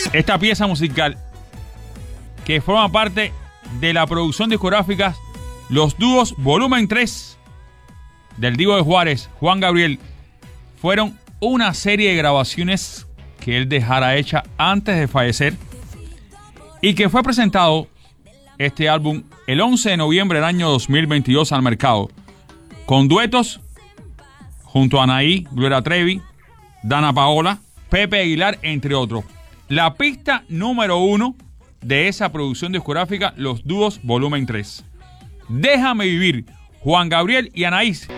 esta pieza musical que forma parte de la producción discográfica Los Dúos Volumen 3 del Divo de Juárez, Juan Gabriel, fueron una serie de grabaciones que él dejara hecha antes de fallecer y que fue presentado este álbum el 11 de noviembre del año 2022 al mercado, con duetos junto a Anaí, Gloria Trevi, Dana Paola, Pepe Aguilar, entre otros. La pista número 1 de esa producción discográfica, Los Dúos Volumen 3. Déjame vivir, Juan Gabriel y Anaís.